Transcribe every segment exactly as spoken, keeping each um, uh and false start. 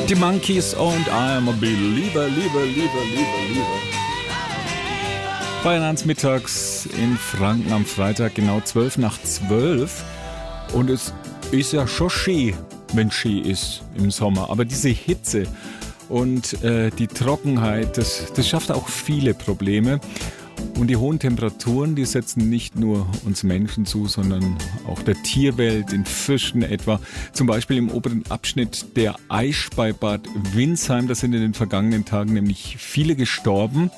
Die Monkeys und I'm a Belieber, lieber, lieber, lieber, lieber. Bayern eins mittags in Franken am Freitag, genau zwölf nach zwölf. Und es ist ja schon schön, wenn schön ist im Sommer. Aber diese Hitze und äh, die Trockenheit, das, das schafft auch viele Probleme. Und die hohen Temperaturen, die setzen nicht nur uns Menschen zu, sondern auch der Tierwelt, den Fischen etwa. Zum Beispiel im oberen Abschnitt der Aisch bei Bad Windsheim. Da sind in den vergangenen Tagen nämlich viele gestorben.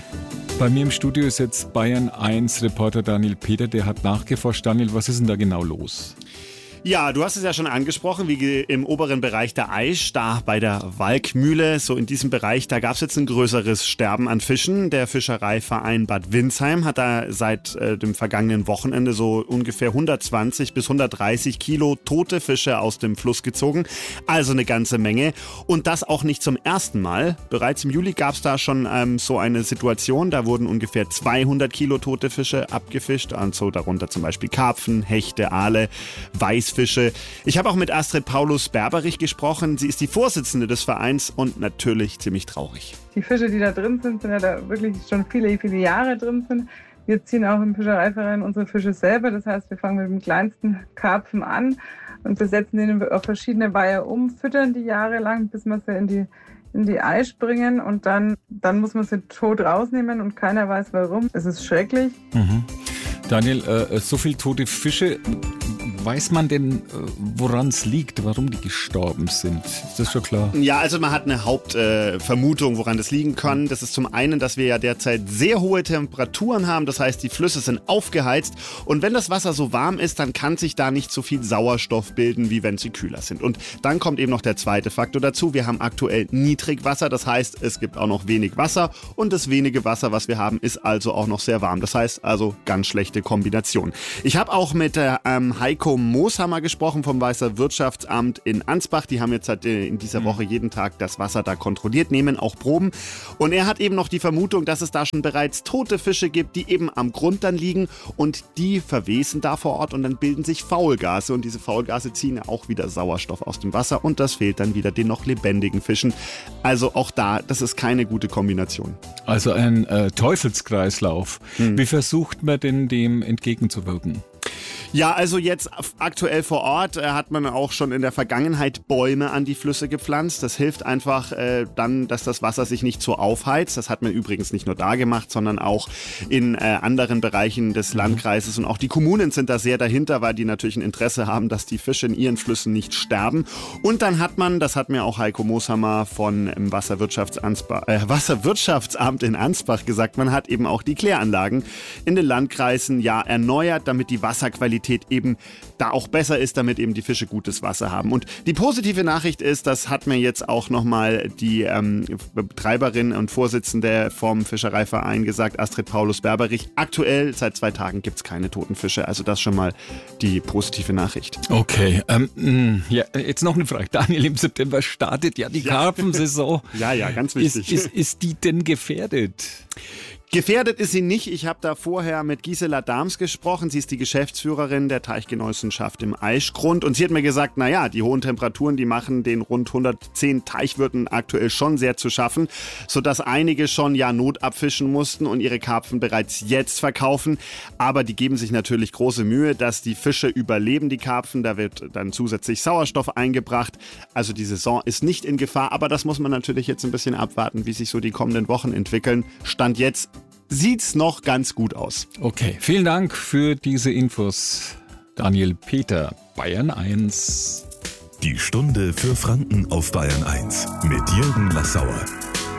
Bei mir im Studio ist jetzt Bayern eins Reporter Daniel Peter, der hat nachgeforscht. Daniel, was ist denn da genau los? Ja, du hast es ja schon angesprochen, wie im oberen Bereich der Aisch, da bei der Walkmühle, so in diesem Bereich, da gab es jetzt ein größeres Sterben an Fischen. Der Fischereiverein Bad Windsheim hat da seit äh, dem vergangenen Wochenende so ungefähr hundertzwanzig bis hundertdreißig Kilo tote Fische aus dem Fluss gezogen. Also eine ganze Menge. Und das auch nicht zum ersten Mal. Bereits im Juli gab es da schon ähm, so eine Situation, da wurden ungefähr zweihundert Kilo tote Fische abgefischt. Also darunter zum Beispiel Karpfen, Hechte, Aale, Weißfische. Fische. Ich habe auch mit Astrid Paulus-Berberich gesprochen. Sie ist die Vorsitzende des Vereins und natürlich ziemlich traurig. Die Fische, die da drin sind, sind ja da wirklich schon viele, viele Jahre drin sind. Wir ziehen auch im Fischereiverein unsere Fische selber. Das heißt, wir fangen mit dem kleinsten Karpfen an und besetzen den auf verschiedene Weiher um, füttern die jahrelang, bis wir sie in die, in die Aisch bringen. Und dann, dann muss man sie tot rausnehmen und keiner weiß warum. Es ist schrecklich. Mhm. Daniel, äh, so viele tote Fische. Weiß man denn, woran es liegt, warum die gestorben sind? Ist das schon klar? Ja, also man hat eine Hauptvermutung, äh, woran das liegen kann. Das ist zum einen, dass wir ja derzeit sehr hohe Temperaturen haben. Das heißt, die Flüsse sind aufgeheizt. Und wenn das Wasser so warm ist, dann kann sich da nicht so viel Sauerstoff bilden, wie wenn sie kühler sind. Und dann kommt eben noch der zweite Faktor dazu. Wir haben aktuell Niedrigwasser. Das heißt, es gibt auch noch wenig Wasser. Und das wenige Wasser, was wir haben, ist also auch noch sehr warm. Das heißt also ganz schlechte Kombination. Ich habe auch mit äh, ähm, Heiko Mooshammer gesprochen vom Wasserwirtschaftsamt in Ansbach. Die haben jetzt halt in dieser Woche jeden Tag das Wasser da kontrolliert, nehmen auch Proben. Und er hat eben noch die Vermutung, dass es da schon bereits tote Fische gibt, die eben am Grund dann liegen und die verwesen da vor Ort und dann bilden sich Faulgase. Und diese Faulgase ziehen ja auch wieder Sauerstoff aus dem Wasser und das fehlt dann wieder den noch lebendigen Fischen. Also auch da, das ist keine gute Kombination. Also ein äh, Teufelskreislauf. Hm. Wie versucht man denn dem entgegenzuwirken? Ja, also jetzt aktuell vor Ort äh, hat man auch schon in der Vergangenheit Bäume an die Flüsse gepflanzt. Das hilft einfach äh, dann, dass das Wasser sich nicht so aufheizt. Das hat man übrigens nicht nur da gemacht, sondern auch in äh, anderen Bereichen des Landkreises. Und auch die Kommunen sind da sehr dahinter, weil die natürlich ein Interesse haben, dass die Fische in ihren Flüssen nicht sterben. Und dann hat man, das hat mir auch Heiko Mooshammer von im Wasserwirtschaftsansbach, äh, Wasserwirtschaftsamt in Ansbach gesagt, man hat eben auch die Kläranlagen in den Landkreisen ja erneuert, damit die Wasserqualität eben da auch besser ist, damit eben die Fische gutes Wasser haben. Und die positive Nachricht ist, das hat mir jetzt auch nochmal die ähm, Betreiberin und Vorsitzende vom Fischereiverein gesagt, Astrid Paulus-Berberich, aktuell seit zwei Tagen gibt es keine toten Fische. Also das schon mal die positive Nachricht. Okay, ähm, ja, jetzt noch eine Frage. Daniel, im September startet ja die Karpfensaison. Ja, ja, ganz wichtig. Ist, ist, ist die denn gefährdet? Gefährdet ist sie nicht. Ich habe da vorher mit Gisela Dahms gesprochen. Sie ist die Geschäftsführerin der Teichgenossenschaft im Aischgrund. Und sie hat mir gesagt, naja, die hohen Temperaturen, die machen den rund hundertzehn Teichwirten aktuell schon sehr zu schaffen, sodass einige schon ja Not abfischen mussten und ihre Karpfen bereits jetzt verkaufen. Aber die geben sich natürlich große Mühe, dass die Fische überleben, die Karpfen. Da wird dann zusätzlich Sauerstoff eingebracht. Also die Saison ist nicht in Gefahr. Aber das muss man natürlich jetzt ein bisschen abwarten, wie sich so die kommenden Wochen entwickeln. Stand jetzt sieht's noch ganz gut aus. Okay, vielen Dank für diese Infos. Daniel Peter, Bayern eins. Die Stunde für Franken auf Bayern eins mit Jürgen Lassauer.